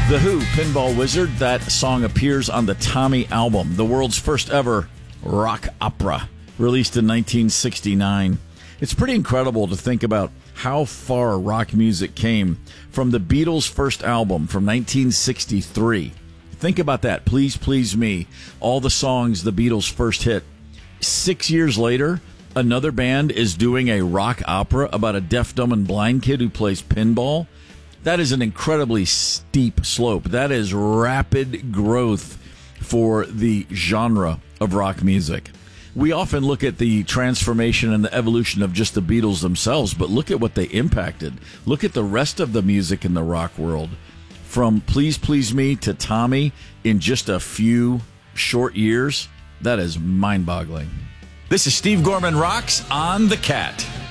The Who, Pinball Wizard. That song appears on the Tommy album, the world's first ever rock opera, released in 1969. It's pretty incredible to think about how far rock music came from the Beatles' first album from 1963. Think about that. Please, Please Me. All the songs the Beatles first hit. 6 years later, another band is doing a rock opera about a deaf, dumb, and blind kid who plays pinball. That is an incredibly steep slope. That is rapid growth for the genre of rock music. We often look at the transformation and the evolution of just the Beatles themselves, but look at what they impacted. Look at the rest of the music in the rock world. From Please Please Me to Tommy in just a few short years, that is mind-boggling. This is Steve Gorman Rocks on The Cat.